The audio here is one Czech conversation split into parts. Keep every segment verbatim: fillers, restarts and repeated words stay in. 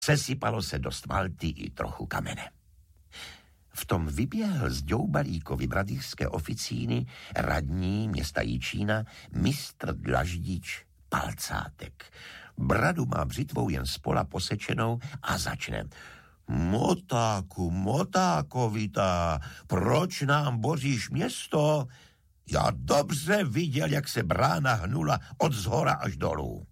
Sesypalo se dost malty i trochu kamene. V tom vyběhl z Ďoubalíkovy bratýřské oficíny radní města Jičína mistr Dlaždič Palcátek. Bradu má břitvou jen spola posečenou a začne. Motáku, motákovitá, proč nám boříš město? Já dobře viděl, jak se brána hnula od zhora až dolů.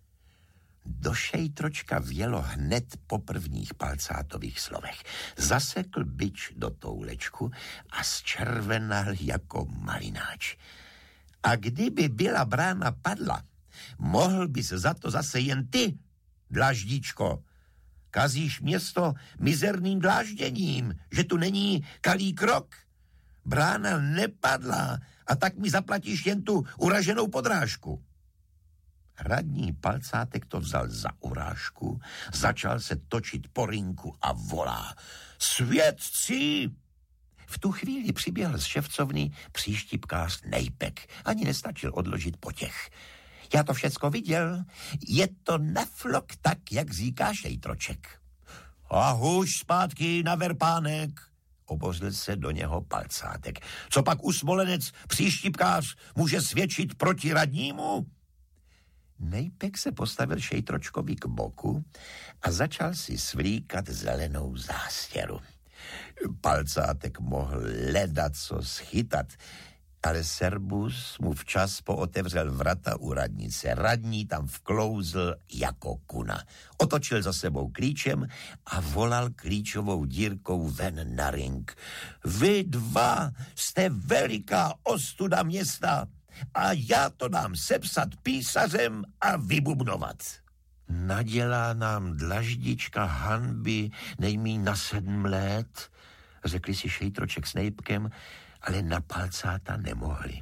Do šejtročka vjelo hned po prvních Palcátových slovech. Zasekl bič do toulečku a zčervenal jako malináč. A kdyby byla brána padla, mohl bys za to zase jen ty, Dlaždičko. Kazíš město mizerným dlážděním, že tu není kalý krok. Brána nepadla a tak mi zaplatíš jen tu uraženou podrážku. Radní Palcátek to vzal za urážku, začal se točit po rynku a volá. Svědci! V tu chvíli přiběhl z ševcovny příštipkář Nejpek. Ani nestačil odložit potěch. Já to všecko viděl. Je to naflok tak, jak říká šejtroček. A huž zpátky na verpánek, obozlil se do něho Palcátek. Co pak usmolenec příštipkář může svědčit proti radnímu? Nejpek se postavil šejtročkovi k boku a začal si svlíkat zelenou zástěru. Palcátek mohl ledaco schytat, ale Serbus mu včas pootevřel vrata u radnice. Radní tam vklouzl jako kuna. Otočil za sebou klíčem a volal klíčovou dírkou ven na ring. Vy dva jste veliká ostuda města a já to dám sepsat písařem a vybubnovat. Nadělá nám Dlaždička hanby nejmíň na sedm let, řekli si šejtroček s Nejpkem, ale na Palcáta nemohli.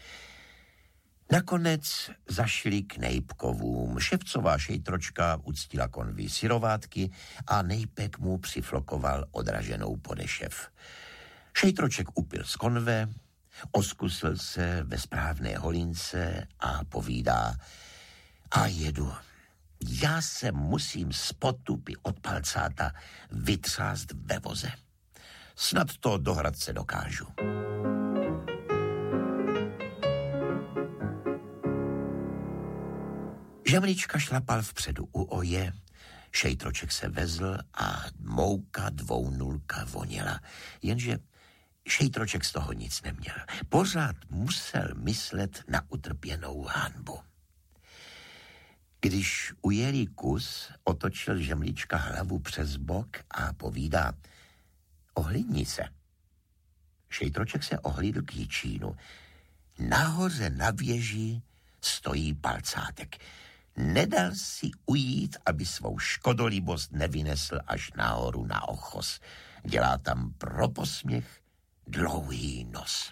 Nakonec zašli k Nejpkovům. Ševcová šejtročka uctila konvi syrovátky a Nejpek mu přiflokoval odraženou podešev. Šejtroček upil z konve, oskusil se ve správné holince a povídá: a jedu. Já se musím z potupy od Palcáta vytřást ve voze. Snad to do Hradce dokážu. Žemlička šlapal vpředu u oje, šejtroček se vezl a mouka dvounulka voněla, jenže šejtroček z toho nic neměl. Pořád musel myslet na utrpěnou hanbu. Když ujeli kus, otočil Žemlička hlavu přes bok a povídá: ohlídni se. Šejtroček se ohlídl k Jičínu. Nahoře na věži stojí Palcátek. Nedal si ujít, aby svou škodolibost nevynesl až nahoru na ochos. Dělá tam pro posměch dlouhý nos.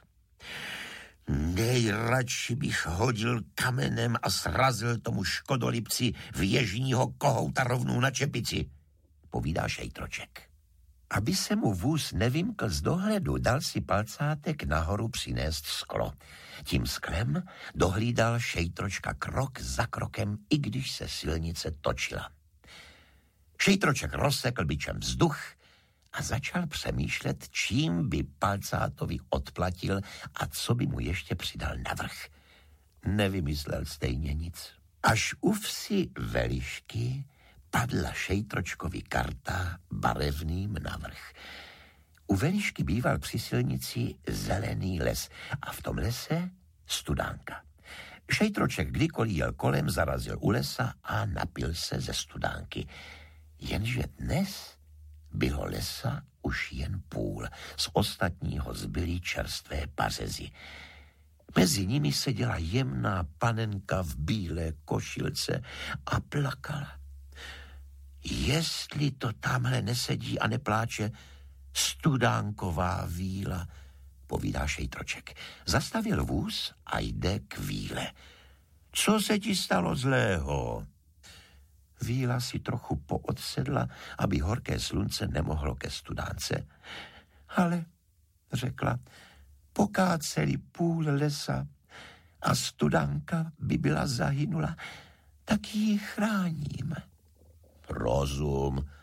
Nejradši bych hodil kamenem a srazil tomu škodolibci věžního kohouta rovnou na čepici, povídá šejtroček. Aby se mu vůz nevymkl z dohledu, dal si Palcátek nahoru přinést sklo. Tím sklem dohlídal šejtročka krok za krokem, i když se silnice točila. Šejtroček rozsekl bičem vzduch a začal přemýšlet, čím by Palcátovi odplatil a co by mu ještě přidal navrch. Nevymyslel stejně nic. Až u vsi Velišky padla šejtročkovi karta barevným navrch. U Velišky býval při silnici zelený les a v tom lese studánka. Šejtroček kdykoliv jel kolem, zarazil u lesa a napil se ze studánky. Jenže dnes bylo lesa už jen půl, z ostatního zbyly čerstvé pařezy. Mezi nimi seděla jemná panenka v bílé košilce a plakala. Jestli to tamhle nesedí a nepláče studánková víla, povídá šejtroček. Zastavil vůz a jde k víle. Co se ti stalo zlého? Víla si trochu poodsedla, aby horké slunce nemohlo ke studánce. Ale, řekla, pokáceli půl lesa a studánka by byla zahynula, tak ji chráním. rozum,